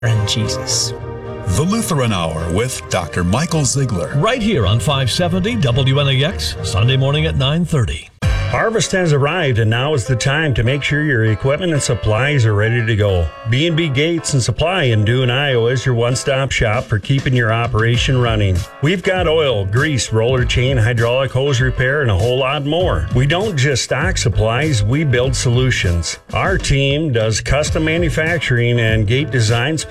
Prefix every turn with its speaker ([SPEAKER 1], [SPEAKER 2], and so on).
[SPEAKER 1] and Jesus.
[SPEAKER 2] The Lutheran Hour with Dr. Michael Ziegler.
[SPEAKER 3] Right here on 570 WNAX, Sunday morning at 9:30.
[SPEAKER 4] Harvest has arrived, and now is the time to make sure your equipment and supplies are ready to go. B&B Gates and Supply in Doon, Iowa is your one-stop shop for keeping your operation running. We've got oil, grease, roller chain, hydraulic hose repair, and a whole lot more. We don't just stock supplies, we build solutions. Our team does custom manufacturing and gate designs